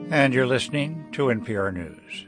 And you're listening to NPR News.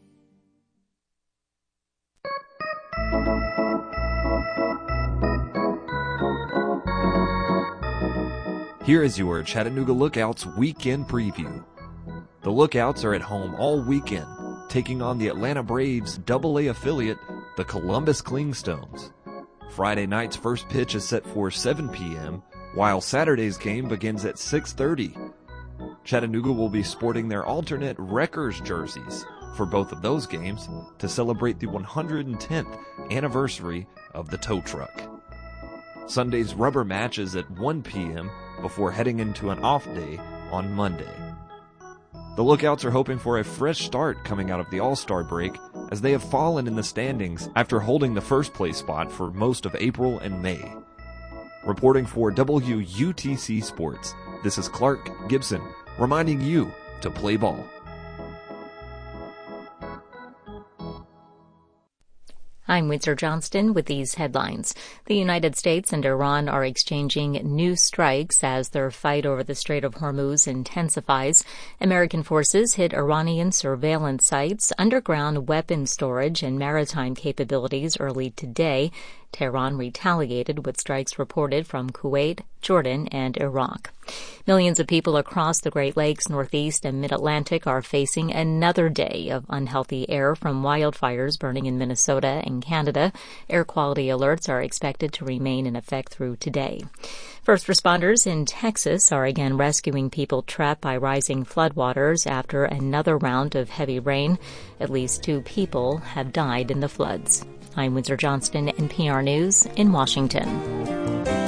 Here is your Chattanooga Lookouts weekend preview. The Lookouts are at home all weekend, taking on the Atlanta Braves' AA affiliate, the Columbus Clingstones. Friday night's first pitch is set for 7 p.m., while Saturday's game begins at 6:30. Chattanooga will be sporting their alternate Wreckers jerseys for both of those games to celebrate the 110th anniversary of the tow truck. Sunday's rubber match is at 1 p.m. before heading into an off day on Monday. The Lookouts are hoping for a fresh start coming out of the All-Star break, as they have fallen in the standings after holding the first place spot for most of April and May. Reporting for WUTC Sports, this is Clark Gibson, reminding you to play ball. I'm Windsor Johnston with these headlines. The United States and Iran are exchanging new strikes as their fight over the Strait of Hormuz intensifies. American forces hit Iranian surveillance sites, underground weapon storage, and maritime capabilities early today. Tehran retaliated with strikes reported from Kuwait, Jordan, and Iraq. Millions of people across the Great Lakes, Northeast, and Mid-Atlantic are facing another day of unhealthy air from wildfires burning in Minnesota and Canada. Air quality alerts are expected to remain in effect through today. First responders in Texas are again rescuing people trapped by rising floodwaters after another round of heavy rain. At least 2 people have died in the floods. I'm Windsor Johnston, NPR News in Washington.